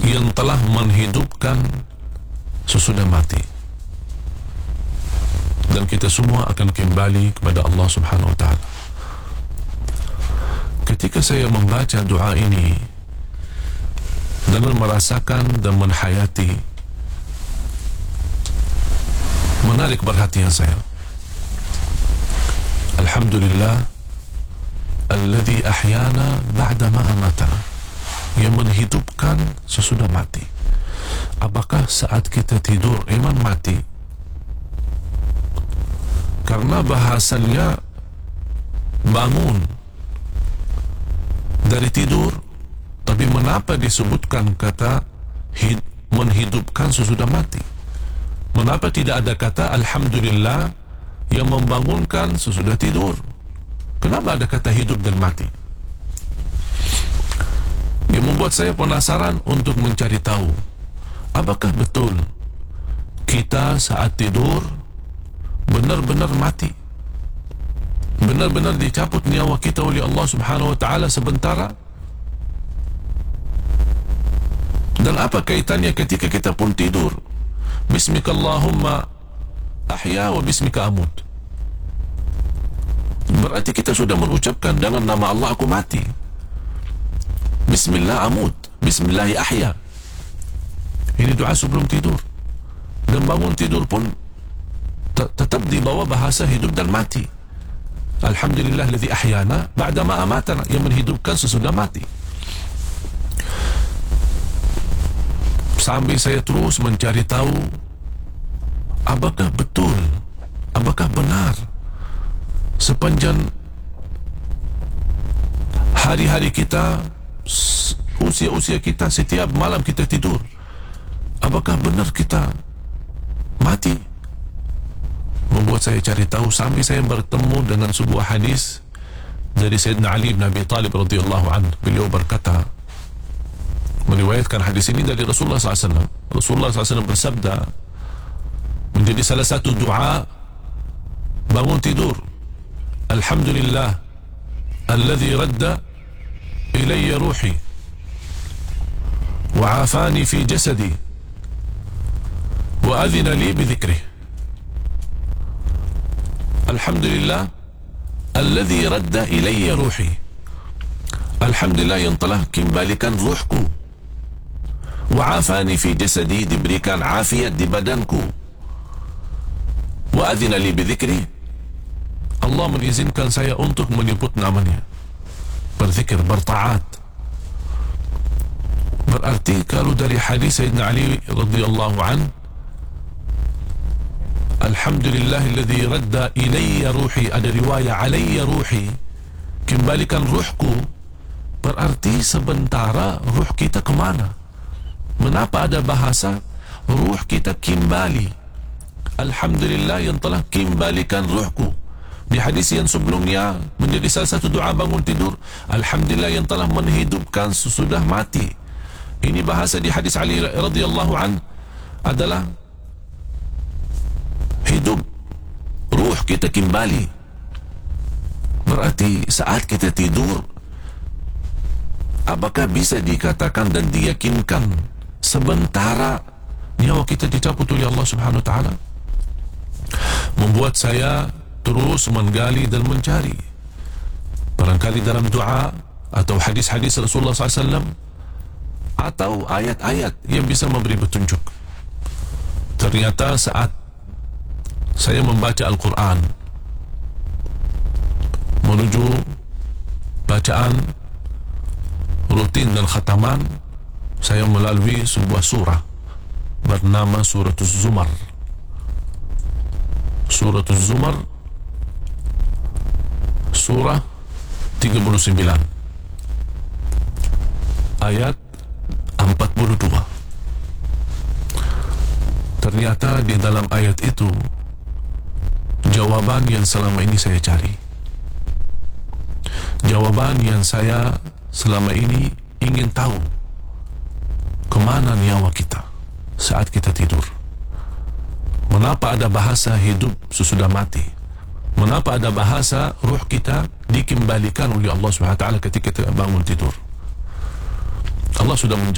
yang telah menghidupkan sesudah mati. Dan kita semua akan kembali kepada Allah Subhanahu wa ta'ala. Ketika saya membaca doa ini dan merasakan dan menhayati, menarik perhatian saya. Alhamdulillah alladhi ahyana ba'dama amatana, yang menghidupkan sesudah mati. Apakah saat kita tidur iman mati? Karena bahasannya bangun dari tidur, tapi mengapa disebutkan kata menghidupkan sesudah mati? Mengapa tidak ada kata alhamdulillah yang membangunkan sesudah tidur? Kenapa ada kata hidup dan mati? Yang membuat saya penasaran untuk mencari tahu, apakah betul kita saat tidur benar-benar mati, benar-benar dicabut nyawa kita oleh Allah Subhanahu wa ta'ala sementara? Dan apa kaitannya ketika kita pun tidur? Bismikallahumma ahya wa bismika amut. Berarti kita sudah mengucapkan dengan nama Allah aku mati. Bismillah amut, Bismillahi ahya. Ini doa sebelum tidur. Dan bangun tidur pun tetap di bawah bahasa hidup dan mati. Alhamdulillah alladhi ahyana ba'dama amatana, yang menghidupkan sesudah mati. Sambil saya terus mencari tahu, apakah betul, apakah benar sepanjang hari-hari kita, usia-usia kita, setiap malam kita tidur, apakah benar kita mati? Membuat saya cari tahu sampai saya bertemu dengan sebuah hadis dari Sayyidina Ali bin Abi Talib radhiyallahu anhu. Beliau berkata, meriwayatkan hadis ini dari Rasulullah SAW. Rasulullah SAW bersabda, menjadi salah satu doa bangun tidur, alhamdulillah alladhi radda ilayya ruhi wa afani fi jasadi wa adhina li bi dhikrih. Alhamdulillah alladhi radda ilayya ruhi, alhamdulillah yang telah kembalikan ruhku, wa afani fi jasadi, diberikan afiat di badanku, wa adhina li bi dhikri, Allah mengizinkan saya untuk menyebut namanya, berzikir, bertaat. Berarti kalau dari hadis Sayyidina Ali radhiyallahu an, alhamdulillah alladhi radda ilayya ruhi, ada riwayat alayya ruhi, kembalikan ruhku, berarti sementara ruh kita kemana? Mengapa ada bahasa ruh kita kembali? Alhamdulillah yang telah kembalikan ruhku. Di hadis yang sebelumnya menjadi salah satu doa bangun tidur, alhamdulillah yang telah menghidupkan sesudah mati. Ini bahasa di hadis Ali radhiyallahu an adalah hidup, ruh kita kembali. Berarti saat kita tidur, apakah bisa dikatakan dan diyakinkan sementara nyawa kita dicabut oleh Allah Subhanahu wa ta'ala? Membuat saya terus menggali dan mencari, barangkali dalam doa atau hadis-hadis Rasulullah SAW atau ayat-ayat yang bisa memberi petunjuk. Ternyata saat saya membaca Al-Quran menuju bacaan rutin dan khataman, saya melalui sebuah surah bernama Suratul Zumar. Suratul Zumar, surah 39 ayat 42. Ternyata di dalam ayat itu jawaban yang selama ini saya cari, jawaban yang saya selama ini ingin tahu, kemana nyawa kita saat kita tidur. Mengapa ada bahasa hidup sesudah mati? Mengapa ada bahasa ruh kita dikembalikan oleh Allah SWT ketika kita bangun tidur? Allah sudah